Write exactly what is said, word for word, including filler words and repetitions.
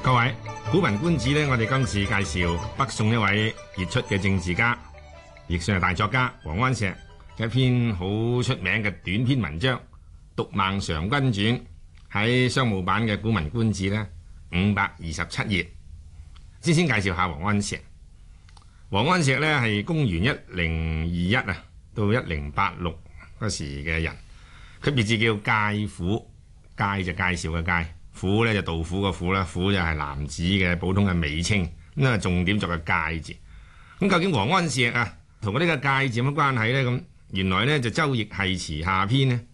各位，古文觀止呢，我哋今次介紹北宋一位傑出嘅政治家，亦算係大作家王安石嘅一篇好出名嘅短篇文章《讀孟嘗君傳》，喺商務版嘅古文觀止呢，五百二十七頁。先先介紹下王安石。王安石呢係公元一零二一啊到一零八六嗰時嘅人，佢別字叫介甫，介就介紹嘅介，甫呢就杜甫個甫啦，甫就係男子嘅普通嘅美稱，咁啊重點作個介字。咁究竟王安石啊同呢個介字有乜關係呢？咁原來呢就《周易繫辭下篇》呢